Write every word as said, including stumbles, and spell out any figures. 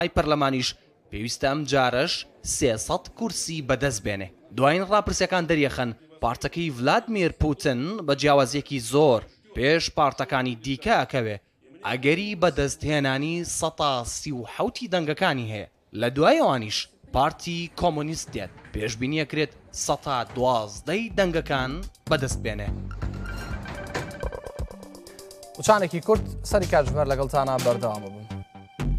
ئای پەرلەمانیش پێویستە ئەم جارەش سێسەد کورسی بەدەست بێنێ. دوایین ڕاپرسیەکان دەریەخەن پارتەکەی ڤلادیمیر پوتین بە جیاوازیەکی زۆر پێش پارتەکانی دیکە ئەکەوێ ئەگەری بەدەستهێنانی سەدا سی و حەوتی دەنگەکانی هەیە. لە دوایەوانیش پارتی کۆمۆنیست دێت پێشبینیەکرێت سەدا دوازدەی دەنگەکان بەدەست بێنێ. وچانێکی کورت سەری کاتژمێر لەگەڵتانە بەردەوام بوو.